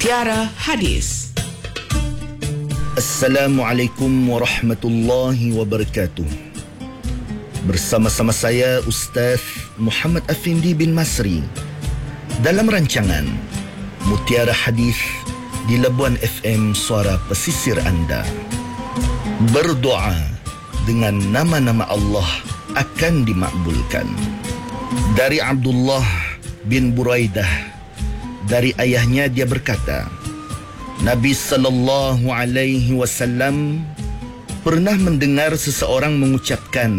Mutiara Hadis. Assalamualaikum warahmatullahi wabarakatuh. Bersama-sama saya Ustaz Muhammad Afindi bin Masri dalam rancangan Mutiara Hadis di Labuan FM Suara Pesisir Anda. Berdoa dengan nama-nama Allah akan dimakbulkan. Dari Abdullah bin Buraidah, dari ayahnya dia berkata, Nabi sallallahu alaihi wasallam pernah mendengar seseorang mengucapkan,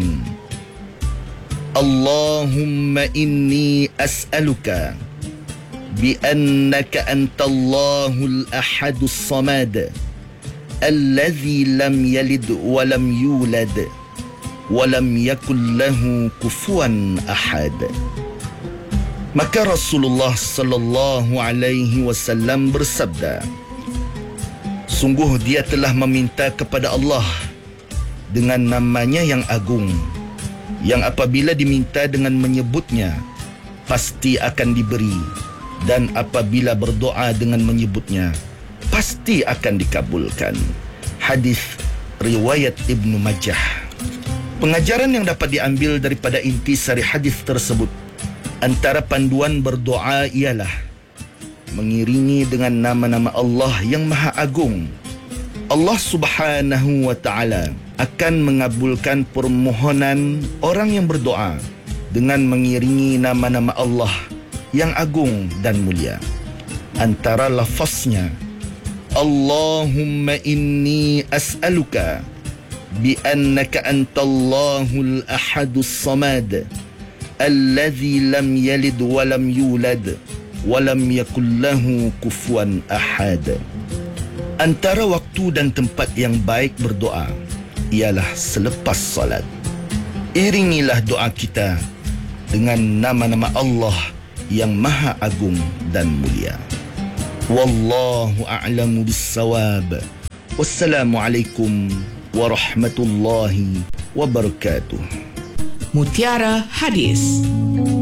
Allahumma inni as'aluka bi annaka antallahul ahadus samad alladhi lam yalid wa lam yulad wa lam yakul lahu kufuwan ahad. Maka Rasulullah sallallahu alaihi wasallam bersabda, sungguh dia telah meminta kepada Allah dengan namanya yang agung, yang apabila diminta dengan menyebutnya pasti akan diberi, dan apabila berdoa dengan menyebutnya pasti akan dikabulkan. Hadis riwayat Ibnu Majah. Pengajaran yang dapat diambil daripada intisari hadis tersebut, antara panduan berdoa ialah mengiringi dengan nama-nama Allah yang Maha Agung. Allah Subhanahu wa Ta'ala akan mengabulkan permohonan orang yang berdoa dengan mengiringi nama-nama Allah yang agung dan mulia. Antara lafaznya, Allahumma inni as'aluka bi annaka antallahul ahadus samad alladhi lam yalid wa lam yulad wa lam yakul lahu kufuwan ahad. Antara waktu dan tempat yang baik berdoa ialah selepas salat. Iringilah doa kita dengan nama-nama Allah yang Maha Agung dan mulia. Wallahu a'lamu bis-shawab. Wassalamualaikum warahmatullahi wabarakatuh. Mutiara Hadis.